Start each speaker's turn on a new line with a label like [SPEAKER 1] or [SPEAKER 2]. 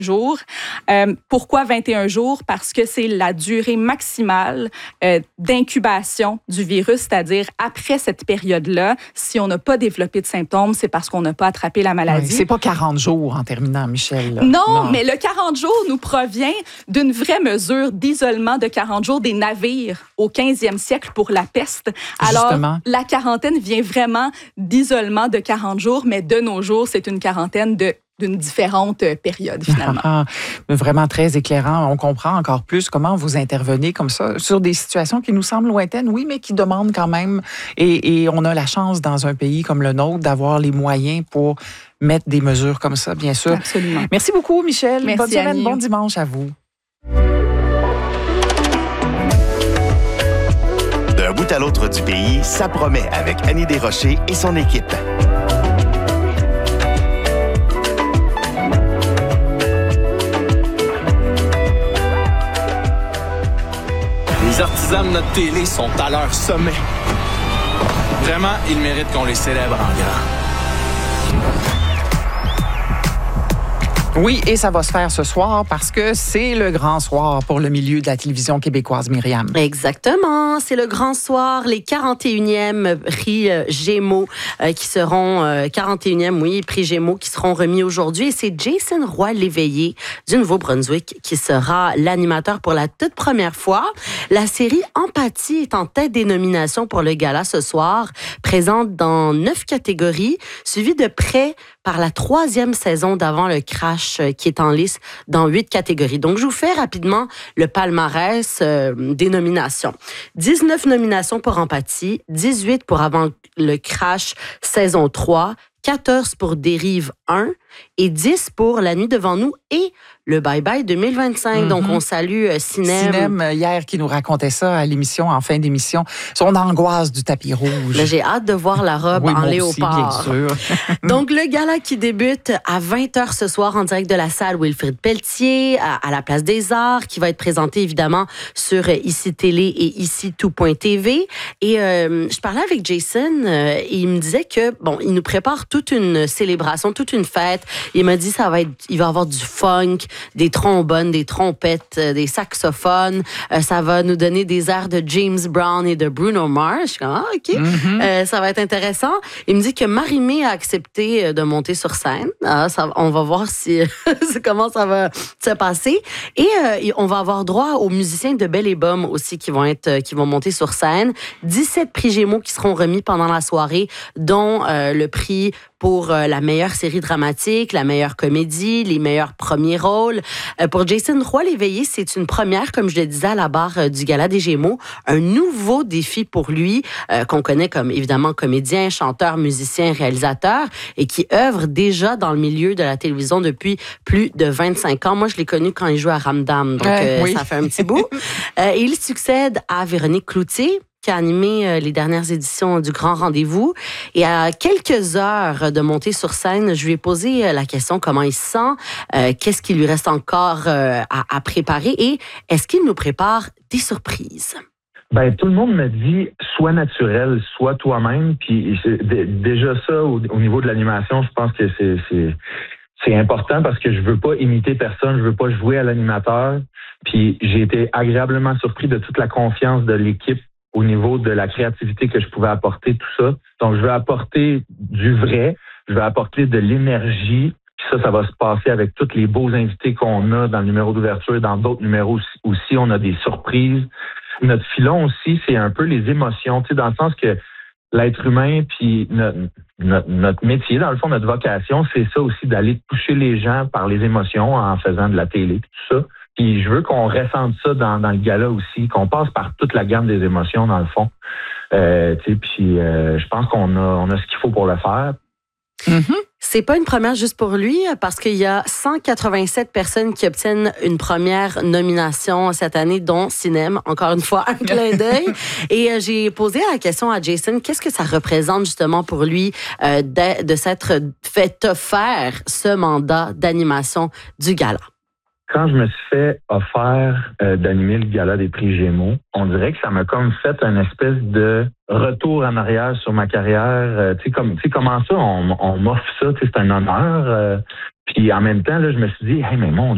[SPEAKER 1] jours. Pourquoi 21 jours? Parce que c'est la durée maximale d'incubation du virus, c'est-à-dire après cette période-là, si on n'a pas développé de symptômes, c'est parce qu'on n'a pas attrapé la maladie.
[SPEAKER 2] Oui, c'est pas 40 jours en terminant, Michel.
[SPEAKER 1] Non, mais le 40 jours nous provient d'une vraie mesure d'isolement de 40 jours des navires au 15e siècle pour la peste. Alors,
[SPEAKER 2] justement,
[SPEAKER 1] la quarantaine vient vraiment d'isolement de 40 jours, mais de nos jours, c'est une quarantaine d'une différente période, finalement.
[SPEAKER 2] Vraiment très éclairant. On comprend encore plus comment vous intervenez comme ça sur des situations qui nous semblent lointaines, oui, mais qui demandent quand même, et on a la chance dans un pays comme le nôtre d'avoir les moyens pour mettre des mesures comme ça, bien sûr.
[SPEAKER 1] Absolument.
[SPEAKER 2] Merci beaucoup, Michel.
[SPEAKER 1] Merci,
[SPEAKER 2] bonne semaine,
[SPEAKER 1] Annie.
[SPEAKER 2] bon dimanche à vous.
[SPEAKER 3] D'un bout à l'autre du pays, ça promet avec Annie Desrochers et son équipe.
[SPEAKER 4] Les artisans de notre télé sont à leur sommet. Vraiment, ils méritent qu'on les célèbre en grand.
[SPEAKER 2] Oui, et ça va se faire ce soir parce que c'est le grand soir pour le milieu de la télévision québécoise, Myriam.
[SPEAKER 5] Exactement, c'est le grand soir, les 41e prix Gémeaux qui seront 41e, oui, prix Gémeaux qui seront remis aujourd'hui. Et c'est Jason Roy-Léveillé du Nouveau-Brunswick qui sera l'animateur pour la toute première fois. La série Empathie est en tête des nominations pour le gala ce soir, présente dans 9 catégories, suivie de près par la 3e saison d'Avant le Crash qui est en lice dans 8 catégories. Donc, je vous fais rapidement le palmarès des nominations. 19 nominations pour Empathie, 18 pour Avant le Crash saison 3, 14 pour Dérive 1 et 10 pour La nuit devant nous et le Bye Bye 2025. Donc, on salue Cinem.
[SPEAKER 2] Hier, qui nous racontait ça à l'émission, en fin d'émission, son angoisse du tapis rouge.
[SPEAKER 5] Là, j'ai hâte de voir la robe en léopard.
[SPEAKER 2] Aussi, bien sûr.
[SPEAKER 5] Donc, le gala qui débute à 20h ce soir en direct de la salle Wilfrid Pelletier à la Place des Arts, qui va être présenté évidemment sur ICI Télé et ICI Tout.tv. Et je parlais avec Jason et il me disait que, bon, il nous prépare toute une célébration, toute une fête. Il m'a dit il va y avoir du funk, des trombones, des trompettes, des saxophones. Ça va nous donner des airs de James Brown et de Bruno Mars. Je suis comme, OK. Ça va être intéressant. Il me dit que Marie-Mé a accepté de monter sur scène. On va voir comment ça va se passer. Et on va avoir droit aux musiciens de Belle et Bomme aussi qui vont monter sur scène. 17 prix Gémeaux qui seront remis pendant la soirée, dont le prix pour la meilleure série dramatique, la meilleure comédie, les meilleurs premiers rôles. Pour Jason Roy-Léveillé, c'est une première, comme je le disais, à la barre du Gala des Gémeaux. Un nouveau défi pour lui, qu'on connaît comme, évidemment, comédien, chanteur, musicien, réalisateur, et qui œuvre déjà dans le milieu de la télévision depuis plus de 25 ans. Moi, je l'ai connu quand il jouait à Ramdam, donc
[SPEAKER 2] oui.
[SPEAKER 5] Ça fait un petit bout. Il succède à Véronique Cloutier, qui a animé les dernières éditions du Grand Rendez-vous. Et à quelques heures de monter sur scène, je lui ai posé la question comment il se sent, qu'est-ce qu'il lui reste encore à préparer et est-ce qu'il nous prépare des surprises?
[SPEAKER 6] Ben, tout le monde me dit sois naturel, sois toi-même. Puis déjà ça, au niveau de l'animation, je pense que c'est important parce que je veux pas imiter personne, je veux pas jouer à l'animateur. Puis j'ai été agréablement surpris de toute la confiance de l'équipe au niveau de la créativité que je pouvais apporter, tout ça. Donc, je veux apporter du vrai, je veux apporter de l'énergie. Puis ça va se passer avec tous les beaux invités qu'on a dans le numéro d'ouverture et dans d'autres numéros aussi. On a des surprises. Notre filon aussi, c'est un peu les émotions, tu sais, dans le sens que l'être humain, puis notre métier, dans le fond, notre vocation, c'est ça aussi, d'aller toucher les gens par les émotions en faisant de la télé, tout ça. Puis je veux qu'on ressente ça dans le gala aussi, qu'on passe par toute la gamme des émotions, dans le fond. Puis je pense qu'on a ce qu'il faut pour le faire.
[SPEAKER 5] Mm-hmm. C'est pas une première juste pour lui, parce qu'il y a 187 personnes qui obtiennent une première nomination cette année, dont Cinem, encore une fois, un clin d'œil. Et j'ai posé la question à Jason, qu'est-ce que ça représente justement pour lui de s'être fait offert ce mandat d'animation du gala?
[SPEAKER 6] Quand je me suis fait offert d'animer le gala des prix Gémeaux, on dirait que ça m'a comme fait une espèce de retour en arrière sur ma carrière. Tu sais, comment ça, on m'offre ça, c'est un honneur. Puis en même temps, là, je me suis dit, hey, mais mon